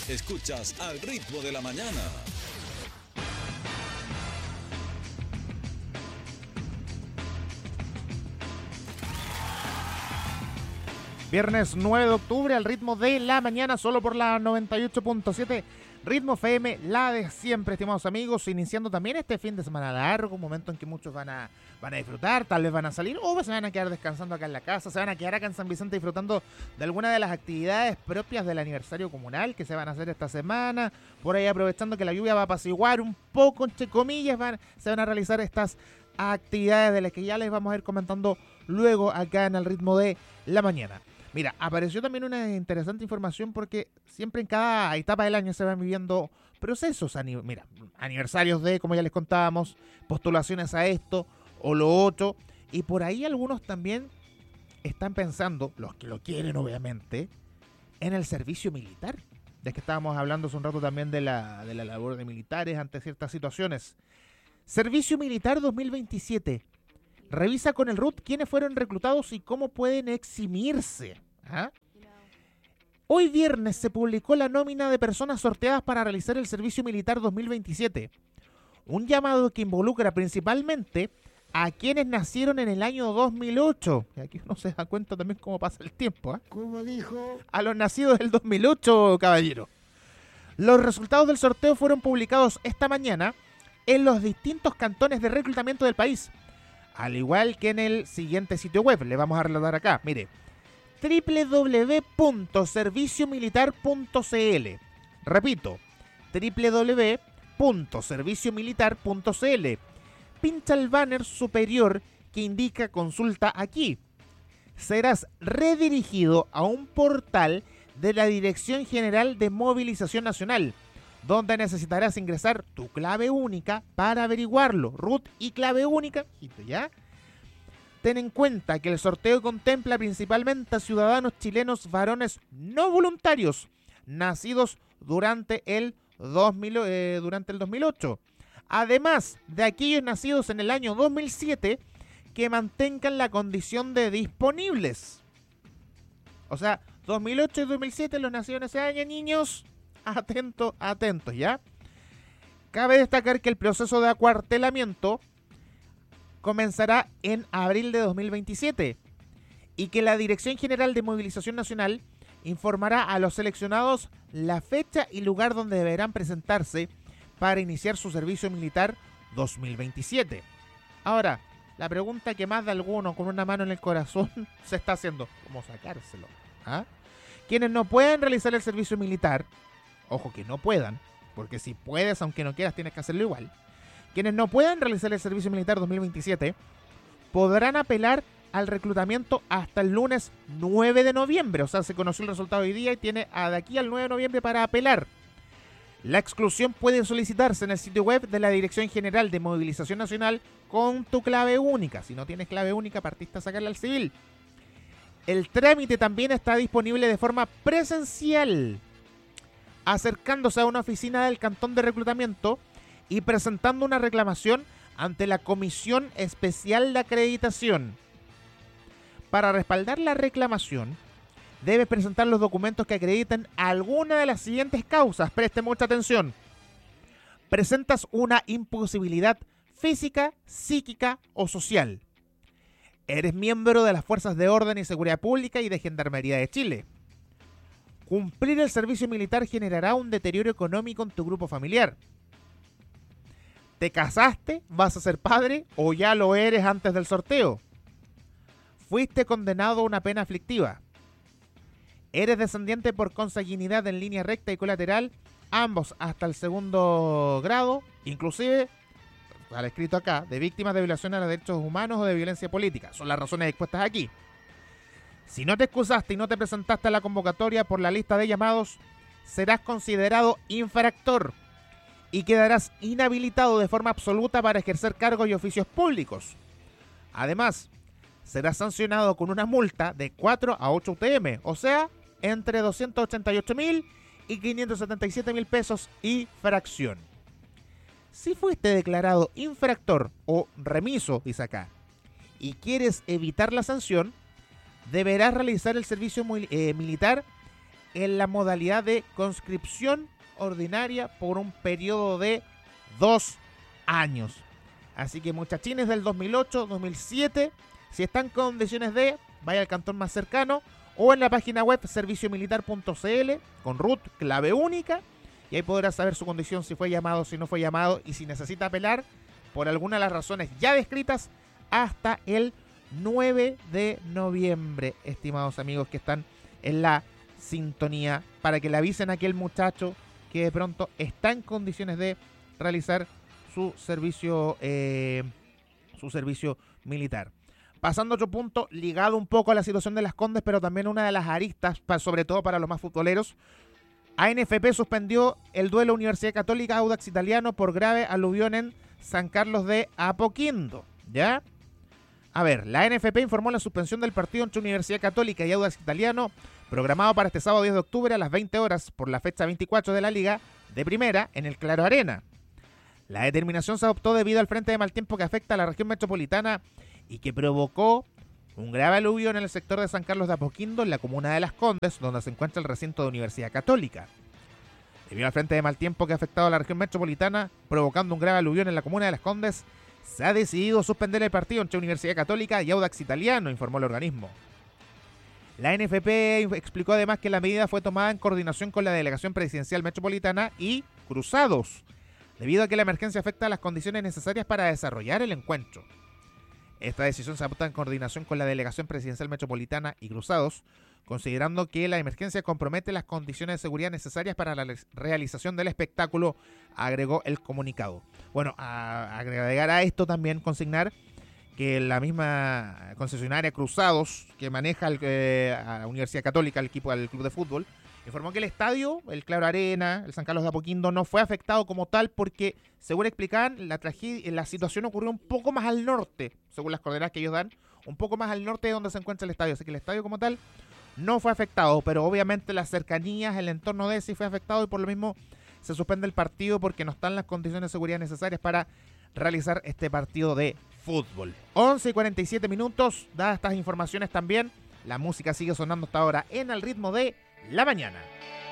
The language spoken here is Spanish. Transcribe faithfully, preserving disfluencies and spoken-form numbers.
Escuchas Al Ritmo de la Mañana. Viernes nueve de octubre, al ritmo de la mañana, solo por la noventa y ocho punto siete Ritmo F M, la de siempre, estimados amigos, iniciando también este fin de semana largo, un momento en que muchos van a, van a disfrutar, tal vez van a salir o se van a quedar descansando acá en la casa, se van a quedar acá en San Vicente disfrutando de alguna de las actividades propias del aniversario comunal que se van a hacer esta semana, por ahí aprovechando que la lluvia va a apaciguar un poco, entre comillas, van, se van a realizar estas actividades de las que ya les vamos a ir comentando luego acá en el ritmo de la mañana. Mira, apareció también una interesante información porque siempre en cada etapa del año se van viviendo procesos. Ani- mira, aniversarios de, como ya les contábamos, postulaciones a esto o lo otro. Y por ahí algunos también están pensando, los que lo quieren obviamente, en el servicio militar. De que estábamos hablando hace un rato también de la, de la labor de militares ante ciertas situaciones. Servicio Militar dos mil veintisiete. Revisa con el R U T quiénes fueron reclutados y cómo pueden eximirse. ¿Ah? Hoy viernes se publicó la nómina de personas sorteadas para realizar el Servicio Militar dos mil veintisiete. Un llamado que involucra principalmente a quienes nacieron en el año dos mil ocho. Y aquí uno se da cuenta también cómo pasa el tiempo. ¿eh? ¿Cómo dijo? A los nacidos del dos mil ocho, caballero. Los resultados del sorteo fueron publicados esta mañana en los distintos cantones de reclutamiento del país. Al igual que en el siguiente sitio web, le vamos a relatar acá, mire, doble u doble u doble u punto servicio militar punto c l. Repito, doble u doble u doble u punto servicio militar punto c l. Pincha el banner superior que indica consulta aquí. Serás redirigido a un portal de la Dirección General de Movilización Nacional, donde necesitarás ingresar tu clave única para averiguarlo. R U T y clave única, ¿ya? Ten en cuenta que el sorteo contempla principalmente a ciudadanos chilenos varones no voluntarios, nacidos durante el, dos mil, eh, durante el dos mil ocho. Además de aquellos nacidos en el año dos mil siete que mantengan la condición de disponibles. O sea, dos mil ocho y dos mil siete los nacidos en ese año, niños. Atentos, atentos, ¿ya? Cabe destacar que el proceso de acuartelamiento comenzará en abril de dos mil veintisiete y que la Dirección General de Movilización Nacional informará a los seleccionados la fecha y lugar donde deberán presentarse para iniciar su servicio militar dos mil veintisiete. Ahora, la pregunta que más de alguno con una mano en el corazón se está haciendo, ¿cómo sacárselo? ¿Ah? Quienes no pueden realizar el servicio militar, ojo que no puedan, porque si puedes, aunque no quieras, tienes que hacerlo igual. Quienes no puedan realizar el servicio militar dos mil veintisiete podrán apelar al reclutamiento hasta el lunes nueve de noviembre. O sea, se conoció el resultado hoy día y tiene de aquí al nueve de noviembre para apelar. La exclusión puede solicitarse en el sitio web de la Dirección General de Movilización Nacional con tu clave única. Si no tienes clave única, partiste a sacarla al civil. El trámite también está disponible de forma presencial, acercándose a una oficina del cantón de reclutamiento y presentando una reclamación ante la Comisión Especial de Acreditación. Para respaldar la reclamación, debes presentar los documentos que acrediten alguna de las siguientes causas. Preste mucha atención. Presentas una imposibilidad física, psíquica o social. Eres miembro de las Fuerzas de Orden y Seguridad Pública y de Gendarmería de Chile. Cumplir el servicio militar generará un deterioro económico en tu grupo familiar. ¿Te casaste? ¿Vas a ser padre? ¿O ya lo eres antes del sorteo? ¿Fuiste condenado a una pena aflictiva? ¿Eres descendiente por consanguinidad en línea recta y colateral? Ambos hasta el segundo grado, inclusive, al escrito acá, de víctimas de violación a los derechos humanos o de violencia política. Son las razones expuestas aquí. Si no te excusaste y no te presentaste a la convocatoria por la lista de llamados, serás considerado infractor y quedarás inhabilitado de forma absoluta para ejercer cargos y oficios públicos. Además, serás sancionado con una multa de cuatro a ocho U T M, o sea, entre doscientos ochenta y ocho mil y quinientos setenta y siete mil pesos y fracción. Si fuiste declarado infractor o remiso, dice acá, y quieres evitar la sanción, deberás realizar el servicio eh, militar en la modalidad de conscripción ordinaria por un periodo de dos años. Así que muchachines del dos mil ocho, dos mil siete, si están en condiciones de, vaya al cantón más cercano o en la página web servicio militar punto c l con root, clave única, y ahí podrá saber su condición, si fue llamado, si no fue llamado y si necesita apelar por alguna de las razones ya descritas hasta el nueve de noviembre, estimados amigos que están en la sintonía, para que le avisen a aquel muchacho que de pronto está en condiciones de realizar su servicio eh, su servicio militar. Pasando a otro punto, ligado un poco a la situación de Las Condes, pero también una de las aristas, para, sobre todo para los más futboleros, A N F P suspendió el duelo Universidad Católica Audax Italiano por grave aluvión en San Carlos de Apoquindo, ¿ya? A ver, la A N F P informó la suspensión del partido entre Universidad Católica y Audax Italiano, programado para este sábado diez de octubre a las veinte horas por la fecha veinticuatro de la Liga de Primera en el Claro Arena. La determinación se adoptó debido al frente de mal tiempo que afecta a la región metropolitana y que provocó un grave aluvión en el sector de San Carlos de Apoquindo, en la comuna de Las Condes, donde se encuentra el recinto de Universidad Católica. Debido al frente de mal tiempo que ha afectado a la región metropolitana, provocando un grave aluvión en la comuna de Las Condes, se ha decidido suspender el partido entre Universidad Católica y Audax Italiano, informó el organismo. La N F P explicó además que la medida fue tomada en coordinación con la Delegación Presidencial Metropolitana y Cruzados, debido a que la emergencia afecta a las condiciones necesarias para desarrollar el encuentro. Esta decisión se adopta en coordinación con la Delegación Presidencial Metropolitana y Cruzados, considerando que la emergencia compromete las condiciones de seguridad necesarias para la realización del espectáculo, agregó el comunicado. Bueno, a agregar a esto también consignar que la misma concesionaria Cruzados, que maneja el, eh, a la Universidad Católica, el equipo del club de fútbol, informó que el estadio, el Claro Arena, el San Carlos de Apoquindo, no fue afectado como tal porque, según explicaban, la, tragedia, la situación ocurrió un poco más al norte, según las coordenadas que ellos dan, un poco más al norte de donde se encuentra el estadio. Así que el estadio como tal no fue afectado, pero obviamente las cercanías, el entorno de ese fue afectado y por lo mismo se suspende el partido porque no están las condiciones de seguridad necesarias para realizar este partido de fútbol. once y cuarenta y siete minutos, dadas estas informaciones también, la música sigue sonando hasta ahora en el ritmo de la mañana.